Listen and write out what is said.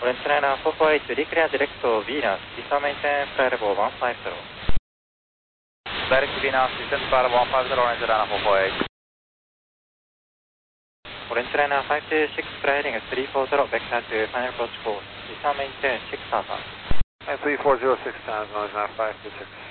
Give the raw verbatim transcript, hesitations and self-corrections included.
Orange Liner four four eight, declare direct to Venus, descend maintain flight level one five zero. Direct Venus, descend flight level one five zero, Orange Liner four four eight. Orange Liner five two six, fly heading three four zero, vector to final approach course, descend maintain six Alpha. three four zero six times, Orange Liner five two six.